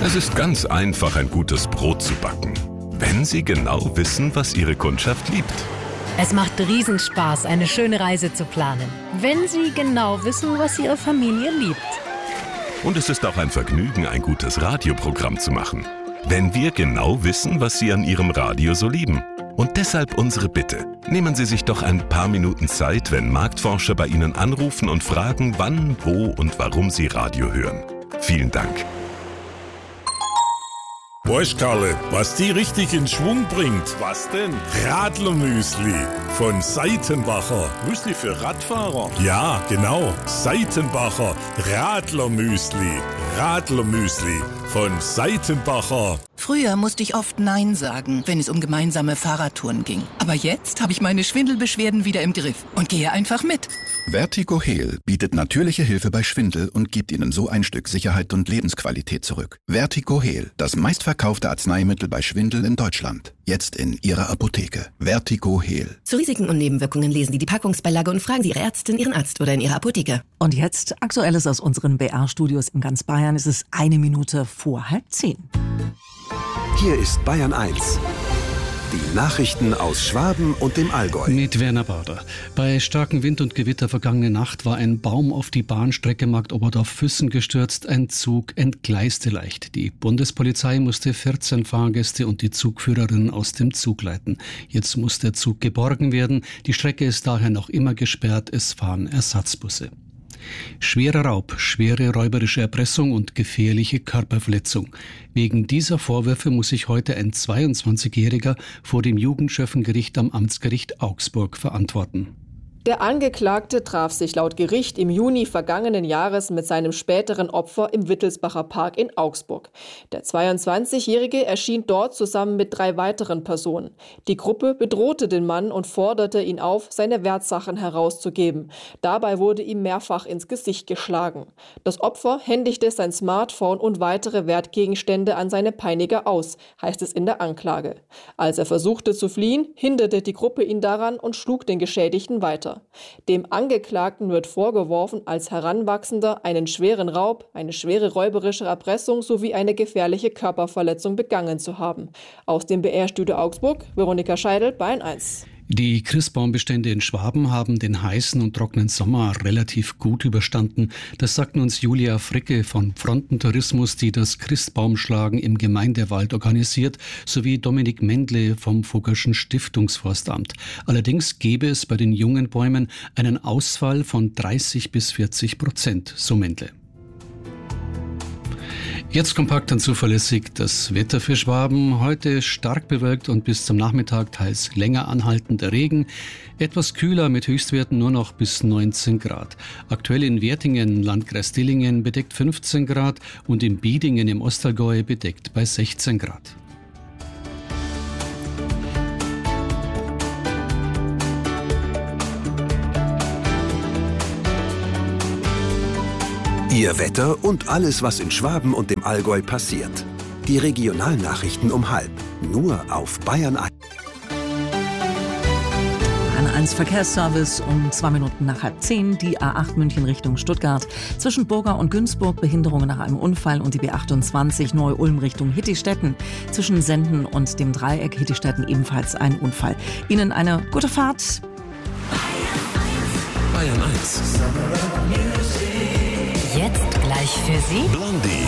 Es ist ganz einfach, ein gutes Brot zu backen, wenn Sie genau wissen, was Ihre Kundschaft liebt. Es macht Riesenspaß, eine schöne Reise zu planen, wenn Sie genau wissen, was Ihre Familie liebt. Und es ist auch ein Vergnügen, ein gutes Radioprogramm zu machen, wenn wir genau wissen, was Sie an Ihrem Radio so lieben. Und deshalb unsere Bitte. Nehmen Sie sich doch ein paar Minuten Zeit, wenn Marktforscher bei Ihnen anrufen und fragen, wann, wo und warum Sie Radio hören. Vielen Dank. Weißt, Karle, was die richtig in Schwung bringt? Was denn? Radlermüsli von Seitenbacher. Müsli für Radfahrer? Ja, genau. Seitenbacher Radlermüsli. Radlermüsli von Seitenbacher. Früher musste ich oft Nein sagen, wenn es um gemeinsame Fahrradtouren ging. Aber jetzt habe ich meine Schwindelbeschwerden wieder im Griff und gehe einfach mit. Vertigo Heal bietet natürliche Hilfe bei Schwindel und gibt Ihnen so ein Stück Sicherheit und Lebensqualität zurück. Vertigo Heal, das meistverkaufte Arzneimittel bei Schwindel in Deutschland. Jetzt in Ihrer Apotheke. Vertigo Heal. Zu Risiken und Nebenwirkungen lesen Sie die Packungsbeilage und fragen Sie Ihre Ärztin, Ihren Arzt oder in Ihrer Apotheke. Und jetzt Aktuelles aus unseren BR-Studios in ganz Bayern. Es ist 1:01 vor 9:30. Hier ist Bayern 1. Die Nachrichten aus Schwaben und dem Allgäu. Mit Werner Bader. Bei starkem Wind und Gewitter vergangene Nacht war ein Baum auf die Bahnstrecke Marktoberdorf-Füssen gestürzt. Ein Zug entgleiste leicht. Die Bundespolizei musste 14 Fahrgäste und die Zugführerin aus dem Zug leiten. Jetzt muss der Zug geborgen werden. Die Strecke ist daher noch immer gesperrt. Es fahren Ersatzbusse. Schwerer Raub, schwere räuberische Erpressung und gefährliche Körperverletzung. Wegen dieser Vorwürfe muss sich heute ein 22-Jähriger vor dem Jugendschöffengericht am Amtsgericht Augsburg verantworten. Der Angeklagte traf sich laut Gericht im Juni vergangenen Jahres mit seinem späteren Opfer im Wittelsbacher Park in Augsburg. Der 22-Jährige erschien dort zusammen mit 3 weiteren Personen. Die Gruppe bedrohte den Mann und forderte ihn auf, seine Wertsachen herauszugeben. Dabei wurde ihm mehrfach ins Gesicht geschlagen. Das Opfer händigte sein Smartphone und weitere Wertgegenstände an seine Peiniger aus, heißt es in der Anklage. Als er versuchte zu fliehen, hinderte die Gruppe ihn daran und schlug den Geschädigten weiter. Dem Angeklagten wird vorgeworfen, als Heranwachsender einen schweren Raub, eine schwere räuberische Erpressung sowie eine gefährliche Körperverletzung begangen zu haben. Aus dem BR-Studio Augsburg, Veronika Scheidel, Bayern 1. Die Christbaumbestände in Schwaben haben den heißen und trockenen Sommer relativ gut überstanden. Das sagten uns Julia Fricke von Frontentourismus, die das Christbaumschlagen im Gemeindewald organisiert, sowie Dominik Mendle vom Fuggerschen Stiftungsforstamt. Allerdings gäbe es bei den jungen Bäumen einen Ausfall von 30-40%, so Mendle. Jetzt kompakt und zuverlässig das Wetter für Schwaben. Heute stark bewölkt und bis zum Nachmittag teils länger anhaltender Regen. Etwas kühler mit Höchstwerten nur noch bis 19 Grad. Aktuell in Wertingen, Landkreis Dillingen, bedeckt 15 Grad und in Biedingen im Ostallgäu bedeckt bei 16 Grad. Ihr Wetter und alles, was in Schwaben und dem Allgäu passiert. Die Regionalnachrichten um 12:30. Nur auf Bayern 1. Bayern 1 Verkehrsservice um 2 Minuten nach 9:30. Die A8 München Richtung Stuttgart. Zwischen Burga und Günzburg Behinderungen nach einem Unfall und die B28 Neu-Ulm Richtung Hittistetten. Zwischen Senden und dem Dreieck Hittistetten ebenfalls ein Unfall. Ihnen eine gute Fahrt. Bayern 1. Jetzt gleich für Sie Blondie.